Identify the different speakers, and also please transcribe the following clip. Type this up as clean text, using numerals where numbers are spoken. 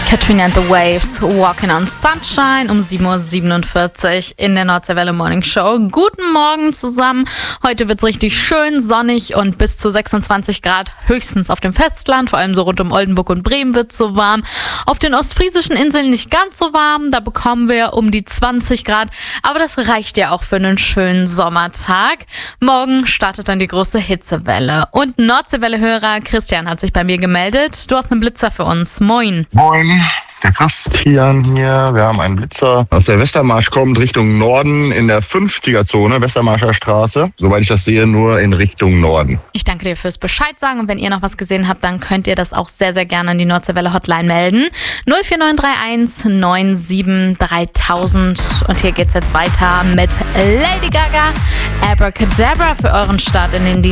Speaker 1: Katrina and the Waves, Walking on Sunshine um 7.47 Uhr in der Nordseewelle Morning Show. Guten Morgen zusammen. Heute wird es richtig schön sonnig und bis zu 26 Grad höchstens auf dem Festland. Vor allem so rund um Oldenburg und Bremen wird es so warm. Auf den ostfriesischen Inseln nicht ganz so warm. Da bekommen wir um die 20 Grad. Aber das reicht ja auch für einen schönen Sommertag. Morgen startet dann die große Hitzewelle. Und Nordseewelle-Hörer Christian hat sich bei mir gemeldet. Du hast einen Blitzer für uns. Moin.
Speaker 2: Moin, der Christian hier. Wir haben einen Blitzer aus der Westermarsch kommt Richtung Norden in der 50er-Zone, Westermarscher Straße. Soweit ich das sehe, nur in Richtung Norden.
Speaker 1: Ich danke dir fürs Bescheid sagen und wenn ihr noch was gesehen habt, dann könnt ihr das auch sehr, sehr gerne an die Nordseewelle Hotline melden. 04931 97 3000 und hier geht's jetzt weiter mit Lady Gaga, Abracadabra für euren Start in den Dienst.